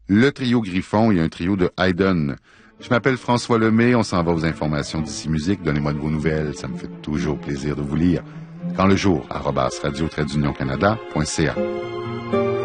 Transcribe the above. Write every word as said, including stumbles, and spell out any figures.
le trio Griffon et un trio de Haydn. Je m'appelle François Lemay, on s'en va aux informations d'ici musique. Donnez-moi de vos nouvelles, ça me fait toujours plaisir de vous lire. Quand le jour, arobase radio-canada point c a.